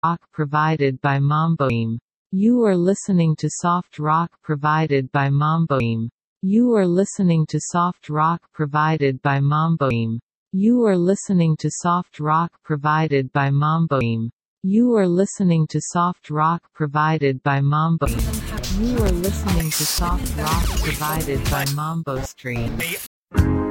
rock provided by Mamboim. You are listening to soft rock provided by Mamboim. You are listening to soft rock provided by Mamboim. You are listening to soft rock provided by Mamboim. You are listening to soft rock provided by Mamboim. You are listening to soft rock provided by Mambo Stream.